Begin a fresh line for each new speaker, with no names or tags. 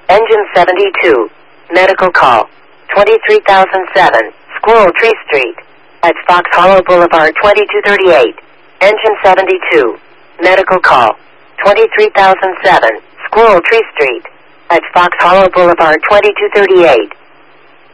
Engine 72. Medical call. 23,007. Squirrel Tree Street. At Fox Hollow Boulevard 2238. Engine 72. Medical call. 23,007. Squirrel Tree Street. At Fox Hollow Boulevard 2238.